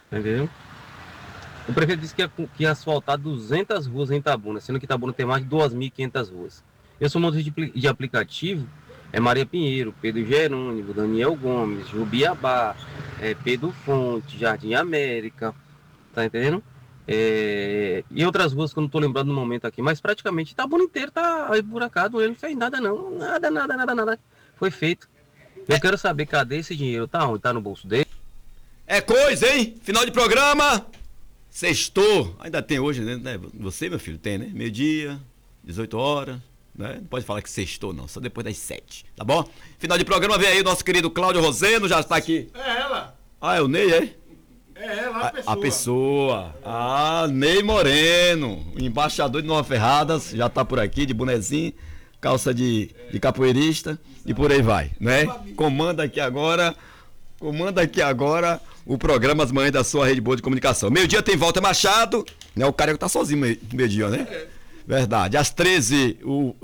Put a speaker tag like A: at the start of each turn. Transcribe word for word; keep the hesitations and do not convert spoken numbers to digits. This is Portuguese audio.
A: Entendeu? O prefeito disse que ia, que ia asfaltar duzentas ruas em Itabuna, sendo que Itabuna tem mais de duas mil e quinhentas ruas. Eu sou motorista de, de aplicativo, é Maria Pinheiro, Pedro Jerônimo, Daniel Gomes, Jubiabá, é Pedro Fonte, Jardim América, tá entendendo? É, e outras ruas que eu não tô lembrando no momento aqui, mas praticamente Itabuna inteiro tá emburacado, ele não fez nada não, nada, nada, nada, nada, foi feito. Eu quero saber cadê esse dinheiro, tá onde? Tá no bolso dele?
B: É coisa, hein? Final de programa. Sextou. Ainda tem hoje, né? Você, meu filho, tem, né? Meio-dia, dezoito horas. Né? Não pode falar que sextou, não. Só depois das sete. Tá bom? Final de programa, vem aí o nosso querido Cláudio Roseno, já está aqui.
C: É ela.
B: Ah, é o Ney, é?
C: É ela, a,
B: A,
C: pessoa.
B: a pessoa. Ah, Ney Moreno, embaixador de Nova Ferradas, já tá por aqui, de bonezinho, calça de, de capoeirista e por aí vai, né? Comanda aqui agora, comanda aqui agora o programa As Manhãs da sua Rede Boa de Comunicação. Meio-dia tem Walter Machado, né? O cara que tá sozinho meio-dia, né? Verdade. Às treze, o